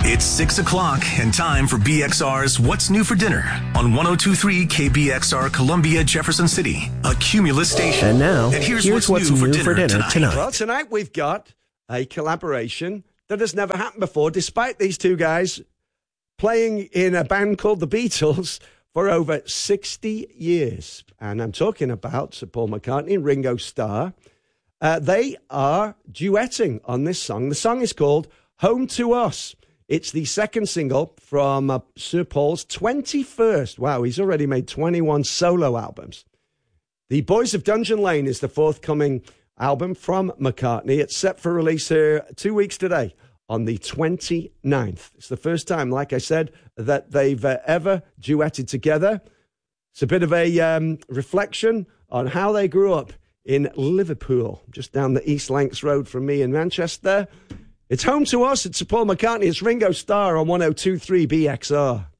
It's 6 o'clock and time for BXR's What's New for Dinner on 102.3 KBXR Columbia, Jefferson City, a Cumulus station. And now, here's what's new for dinner tonight. Well, tonight we've got a collaboration that has never happened before, despite these two guys playing in a band called the Beatles for over 60 years. And I'm talking about Sir Paul McCartney and Ringo Starr. They are duetting on this song. The song is called Home to Us. It's the second single from Sir Paul's 21st. Wow, he's already made 21 solo albums. The Boys of Dungeon Lane is the forthcoming album from McCartney. It's set for release here 2 weeks today on the 29th. It's the first time, like I said, that they've ever duetted together. It's a bit of a reflection on how they grew up in Liverpool, just down the East Lancs Road from me in Manchester. It's Home to Us. It's Sir Paul McCartney. It's Ringo Starr on 102.3 BXR.